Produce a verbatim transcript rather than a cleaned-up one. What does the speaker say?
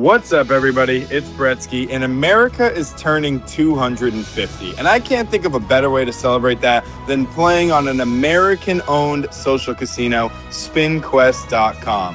What's up, everybody? It's Bretsky, and America is turning two hundred fifty. And I can't think of a better way to celebrate that than playing on an American-owned social casino, spin quest dot com.